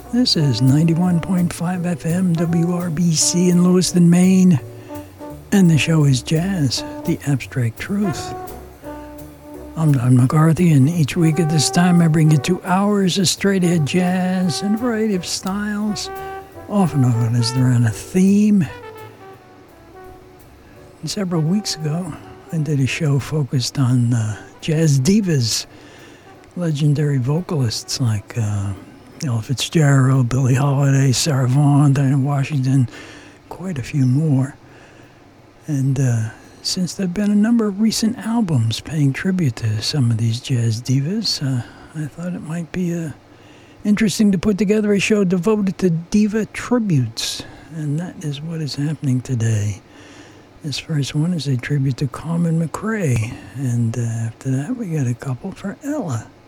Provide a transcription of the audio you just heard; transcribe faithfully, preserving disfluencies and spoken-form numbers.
This is ninety-one point five F M W R B C in Lewiston, Maine. And the show is Jazz, the Abstract Truth. I'm Don McCarthy, and each week at this time I bring you two hours of straight-ahead jazz and a variety of styles, often organized around a theme. And several weeks ago, I did a show focused on uh, jazz divas, legendary vocalists like uh, Ella Fitzgerald, Billie Holiday, Sarah Vaughan, Dinah Washington, quite a few more. And uh, since there have been a number of recent albums paying tribute to some of these jazz divas, uh, I thought it might be uh, interesting to put together a show devoted to diva tributes. And that is what is happening today. This first one is a tribute to Carmen McRae. And uh, after that, we got a couple for Ella.